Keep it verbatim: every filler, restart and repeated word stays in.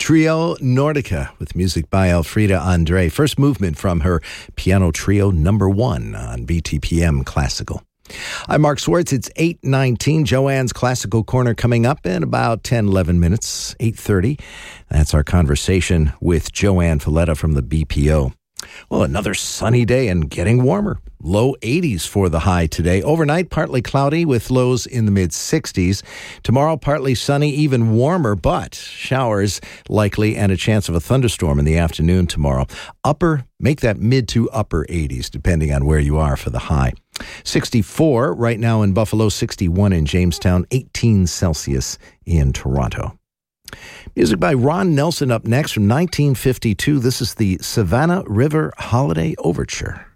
Trio Nordica with music by Elfrida Andre. First movement from her piano trio number one on B T P M Classical. I'm Mark Swartz. It's eight nineteen. Joanne's Classical Corner coming up in about ten, eleven minutes, eight thirty. That's our conversation with Joanne Falletta from the B P O. Well, another sunny day and getting warmer. Low eighties for the high today. Overnight, partly cloudy with lows in the mid-sixties. Tomorrow, partly sunny, even warmer, but showers likely and a chance of a thunderstorm in the afternoon tomorrow. Upper, make that mid to upper eighties, depending on where you are for the high. sixty-four right now in Buffalo, sixty-one in Jamestown, eighteen Celsius in Toronto. Music by Ron Nelson up next from nineteen fifty-two. This is the Savannah River Holiday Overture.